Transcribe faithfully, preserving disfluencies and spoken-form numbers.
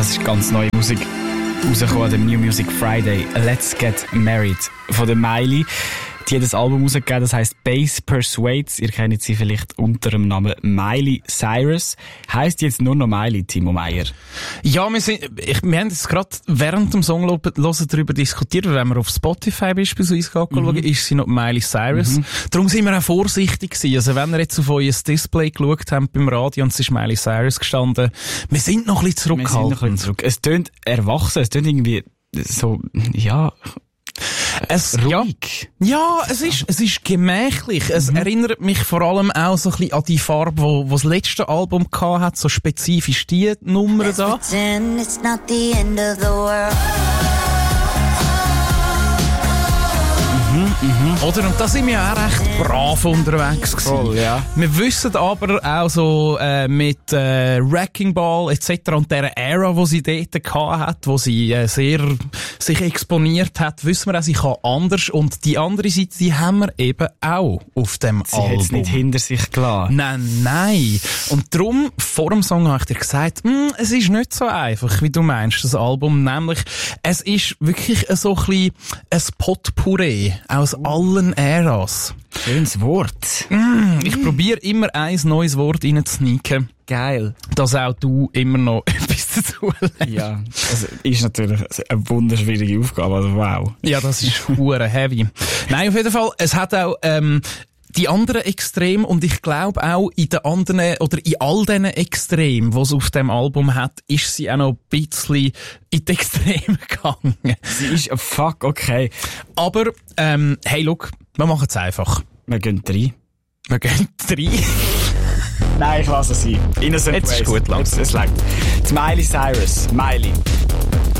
Das ist ganz neue Musik. Rausgekommen an dem New Music Friday. Let's Get Married von der Miley. Die hat ein Album rausgegeben, das heisst Bass Persuades. Ihr kennt sie vielleicht unter dem Namen Miley Cyrus. Heisst jetzt nur noch Miley, Timo Meyer? Ja, wir sind, ich, wir haben jetzt gerade während dem Song hören darüber diskutiert, weil wenn man auf Spotify beispielsweise mhm. schauen, ist sie noch Miley Cyrus. Mhm. Darum sind wir auch vorsichtig gewesen. Also wenn ihr jetzt auf euer Display geschaut habt beim Radio und es ist Miley Cyrus gestanden, wir sind noch ein bisschen zurückhaltend. Wir sind noch ein bisschen zurück. Es tönt erwachsen, es tönt irgendwie so, ja... Es, ja, ja, es ist, es ist gemächlich. Es mhm. erinnert mich vor allem auch so ein bisschen an die Farbe, wo, wo das letzte Album gehabt hat, so spezifisch die Nummer da. Mhm, mhm. Oder? Und da sind wir auch recht brav unterwegs gewesen. Voll, ja. Wir wissen aber auch so, äh, mit, äh, Wrecking Ball et cetera und dieser Ära, wo sie dort gehabt hat, wo sie, äh, sehr, sich exponiert hat, wissen wir auch, sie kann anders. Und die andere Seite, die haben wir eben auch auf dem sie Album. Sie hat es nicht hinter sich gelassen. Nein, nein. Und darum, vor dem Song habe ich dir gesagt, es ist nicht so einfach, wie du meinst, das Album. Nämlich, es ist wirklich so ein bisschen ein Potpourri aus allen Äras. Schönes Wort. Mm, ich mm. probiere immer ein neues Wort reinzusneaken. Geil. Dass auch du immer noch etwas dazu lernst. Ja, das ist natürlich eine wunderschwierige Aufgabe, also wow. Ja, das ist hure heavy. Nein, auf jeden Fall, es hat auch, ähm, die anderen Extreme und ich glaube auch in den anderen oder in all diesen Extremen, die es auf dem Album hat, ist sie auch noch ein bisschen in die Extreme gegangen. Sie ist, oh fuck, okay. Aber, ähm, hey, look, wir machen es einfach. Wir gehen rein. Wir gehen rein. Nein, ich lasse sie. Innocent Jetzt Ways. ist gut, langsam. Es langt. Die Miley Cyrus. Miley.